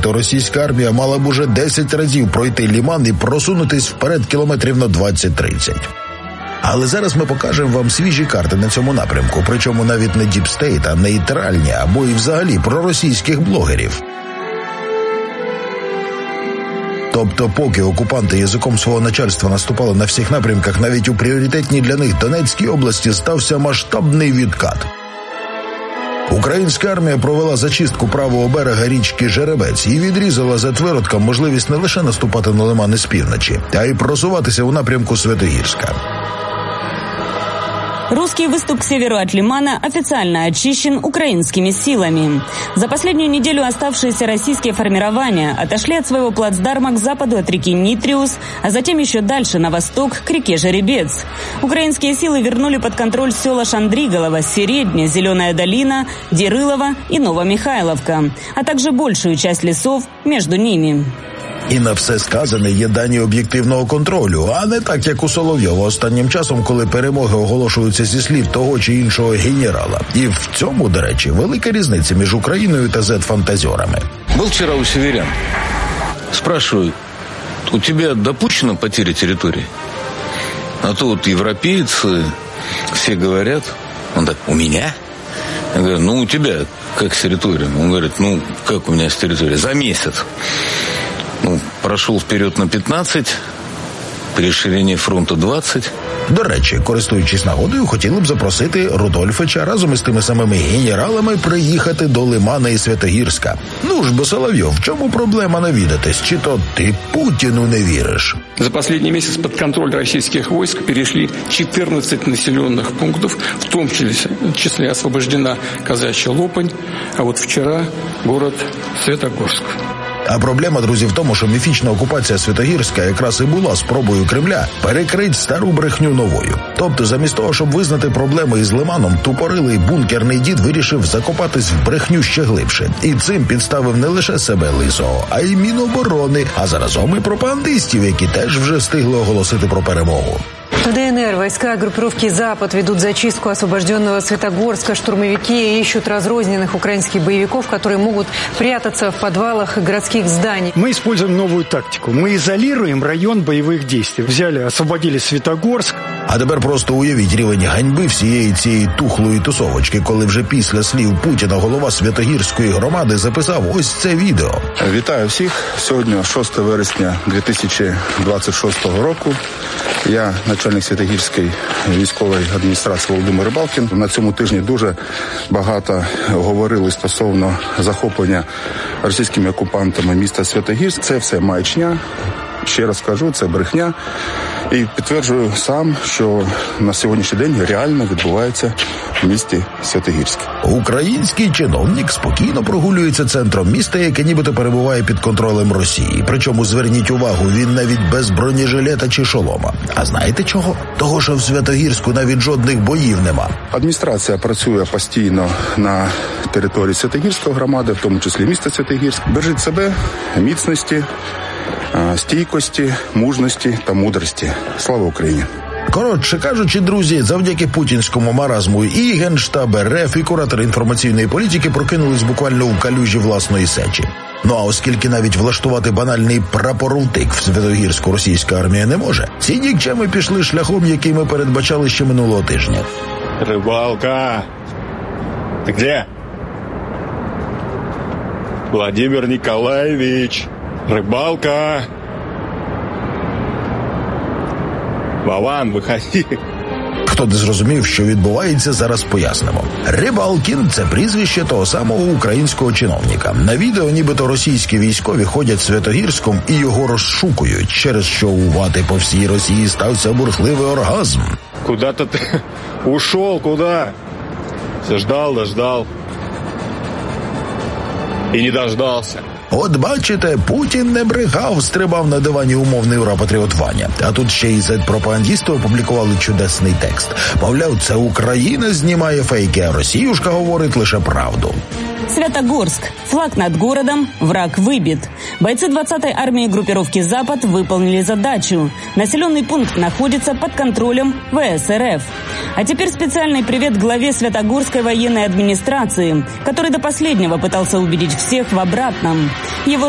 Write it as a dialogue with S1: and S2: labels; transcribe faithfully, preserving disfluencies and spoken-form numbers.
S1: то російська армія мала б уже десять разів пройти Ліман і просунутись вперед кілометрів на двадцять-тридцять. Але зараз ми покажемо вам свіжі карти на цьому напрямку, причому навіть не діпстейт, а нейтральні, або і взагалі проросійських блогерів. Тобто, поки окупанти язиком свого начальства наступали на всіх напрямках, навіть у пріоритетній для них Донецькій області стався масштабний відкат. Українська армія провела зачистку правого берега річки Жеребець і відрізала за твердком можливість не лише наступати на Лимани з півночі, а й просуватися у напрямку Святогірська.
S2: Русский выступ к северу от Лимана официально очищен украинскими силами. За последнюю неделю оставшиеся российские формирования отошли от своего плацдарма к западу от реки Нитриус, а затем еще дальше на восток к реке Жеребец. Украинские силы вернули под контроль села Шандриголово, Середня, Зеленая долина, Дерылово и Новомихайловка, а также большую часть лесов между ними.
S1: І на все сказане є дані об'єктивного контролю, а не так, як у Соловйова останнім часом, коли перемоги оголошуються зі слів того чи іншого генерала. І в цьому, до речі, велика різниця між Україною та зет-фантазерами.
S3: Был вчера у северян. Спрашиваю, у тебя допущена потеря территории? А то вот европейцы все говорят, он так, у меня? Я говорю, ну у тебя как с территорией? Он говорит, ну как у меня с территорией? За месяц. Ну, прошел вперед на п'ятнадцять, при розширенні фронту двадцять.
S1: До речі, користуючись нагодою, хотіли б запросити Рудольфича разом із тими самими генералами приїхати до Лимана і Святогірська. Ну ж бо, Соловйов, в чому проблема навідатись? Чи то ти Путіну не віриш?
S4: За последний месяц под контроль российских войск перешли четырнадцать населенных пунктов, в том числе освобождена Казачья Лопань, а вот вчера город Светогорск.
S1: А проблема, друзі, в тому, що міфічна окупація Святогірська якраз і була спробою Кремля перекрити стару брехню новою. Тобто, замість того, щоб визнати проблеми із Лиманом, тупорилий бункерний дід вирішив закопатись в брехню ще глибше. І цим підставив не лише себе лисого, а й Міноборони, а заразом і пропагандистів, які теж вже встигли оголосити про перемогу.
S5: В ДНР войска группировки «Запад» ведут зачистку освобожденного Светогорска. Штурмовики ищут разрозненных украинских боевиков, которые могут прятаться в подвалах городских зданий.
S6: Мы используем новую тактику. Мы изолируем район боевых действий. Взяли, освободили Светогорск.
S1: А тепер просто уявіть рівень ганьби всієї цієї тухлої тусовочки, коли вже після слів Путіна голова Святогірської громади записав ось це відео.
S7: Вітаю всіх. Сьогодні шостого вересня дві тисячі двадцять шостого року. Я начальник Святогірської військової адміністрації Володимир Рибалкін. На цьому тижні дуже багато говорили стосовно захоплення російськими окупантами міста Святогірськ. Це все маячня. Ще раз кажу, це брехня. І підтверджую сам, що на сьогоднішній день реально відбувається в місті Святогірськ.
S1: Український чиновник спокійно прогулюється центром міста, яке нібито перебуває під контролем Росії. Причому, зверніть увагу, він навіть без бронежилета чи шолома. А знаєте чого? Того, що в Святогірську навіть жодних боїв нема.
S7: Адміністрація працює постійно на території Святогірської громади, в тому числі міста Святогірськ. Бережіть себе, міцності, стійкості, мужності та мудрості. Слава Україні!
S1: Коротше кажучи, друзі, завдяки путінському маразму і Генштаб РФ, і куратори інформаційної політики прокинулись буквально у калюжі власної сечі. Ну а оскільки навіть влаштувати банальний прапоровтик в Святогірську російська армія не може, ці нікчеми пішли шляхом, який ми передбачали ще минулого тижня.
S8: Рибалка! Ти де? Владимир Николаевич! Рыбалка! Вован, виходи!
S1: Хто не зрозумів, що відбувається, зараз пояснимо. Рибалкін – це прізвище того самого українського чиновника. На відео нібито російські військові ходять Святогірськом і його розшукують, через що у вати по всій Росії стався бурхливий оргазм.
S8: Куда-то ти ушел, куда? Все ждал, дождал. І не дождался.
S1: От бачите, Путін не брехав, стрибав на дивані умовний ура-патріот Ваня. А тут ще й зет-пропагандісти опублікували чудесний текст. Мовляв, це Україна знімає фейки, а Росіюшка говорить лише правду.
S2: Святогорск. Флаг над городом, враг выбит. Бойцы двадцатой армии группировки «Запад» выполнили задачу. Населенный пункт находится под контролем ВС-РФ. А теперь специальный привет главе Святогорской военной администрации, который до последнего пытался убедить всех в обратном. Его